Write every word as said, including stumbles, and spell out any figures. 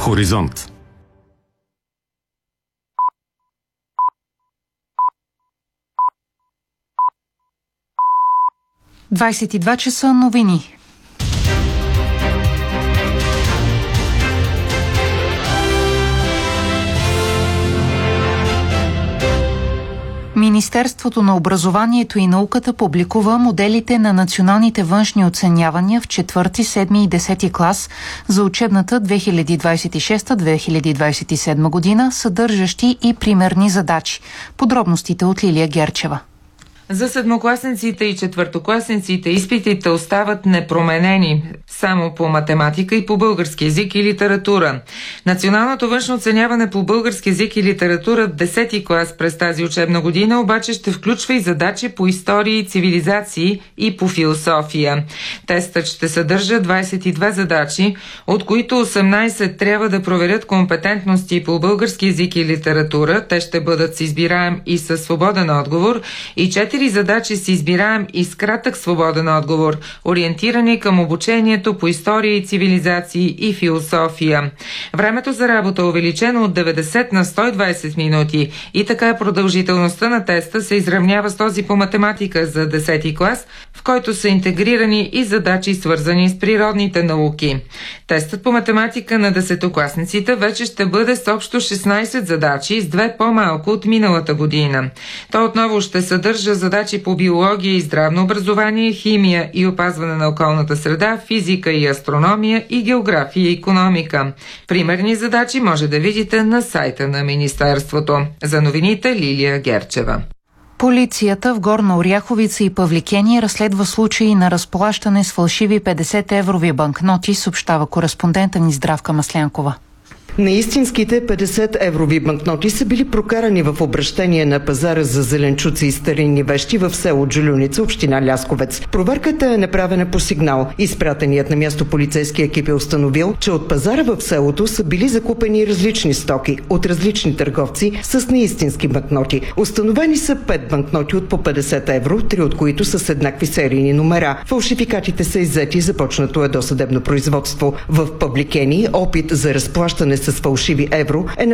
Хоризонт. двадесет и два часа новини. Министерството на образованието и науката публикува моделите на националните външни оценявания в четвърти, седми и десети клас за учебната две хиляди двадесет и шеста - две хиляди двадесет и седма година, съдържащи и примерни задачи. Подробностите от Лилия Герчева. За седмокласниците и четвъртокласниците изпитите остават непроменени само по математика и по български език и литература. Националното външно оценяване по български език и литература в десети клас през тази учебна година обаче ще включва и задачи по истории, цивилизации и по философия. Тестът ще съдържа двадесет и две задачи, от които осемнадесет трябва да проверят компетентности по български език и литература. Те ще бъдат с избираем и със свободен отговор, и четири задачи с избираем и с кратък свободен отговор, ориентирани към обучението по история и цивилизации и философия. Времето за работа е увеличено от деветдесет на сто и двадесет минути и така продължителността на теста се изравнява с този по математика за десети клас, в който са интегрирани и задачи свързани с природните науки. Тестът по математика на десетокласниците вече ще бъде с общо шестнадесет задачи, с две по-малко от миналата година. Той отново ще съдържа задачи по биология и здравно образование, химия и опазване на околната среда, физика и астрономия и география и икономика. Примерни задачи може да видите на сайта на Министерството. За новините Лилия Герчева. Полицията в Горна Оряховица и Павликени разследва случаи на разплащане с фалшиви петдесет-еврови банкноти, съобщава кореспондента ни Здравка Маслянкова. Неистинските петдесет-еврови банкноти са били прокарани в обращение на пазара за зеленчуци и старинни вещи в село Джулюница, община Лясковец. Проверката е направена по сигнал. Изпратеният на място полицейски екип е установил, че от пазара в селото са били закупени различни стоки от различни търговци с неистински банкноти. Установени са пет банкноти от по петдесет евро, три от които са с еднакви серийни номера. Фалшификатите са иззети и започнато е досъдебно производство. В Павликени опит за разплащане с фалшиви евро е